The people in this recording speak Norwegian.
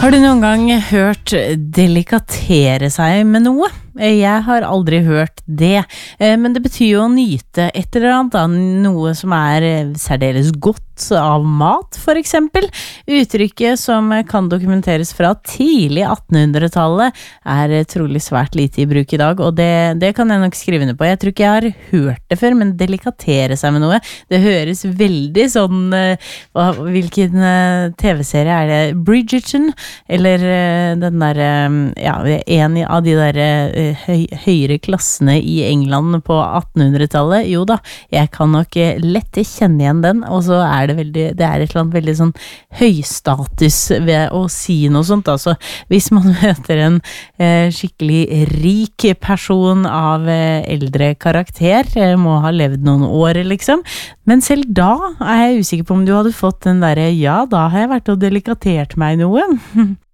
Har du noen gang hørt delikatere seg med noe? Jeg har aldri hørt det, men det betyr jo å nyte et eller annet, da, noe som særdeles godt av mat, for eksempel. Uttrykket som kan dokumenteres fra tidlig 1800-tallet trolig svært lite i bruk i dag, og det kan jeg nok skrive ned på. Jeg tror ikke jeg har hørt det før, men delikatere seg med noe, det høres veldig sånn, hvilken TV-serie det? Bridgerton, eller den der, en av de der høyere klassene i England på 1800-tallet. Jo da, jeg kan nok lett kjenne igjen den, og så det et eller annet veldig sånn høystatus ved å si noe sånt. Altså, hvis man møter en skikkelig rik person av eldre karakter, må ha levd noen år, liksom. Men selv da jeg usikker på om du hadde fått den der, ja, da har jeg vært og delikatert meg noe.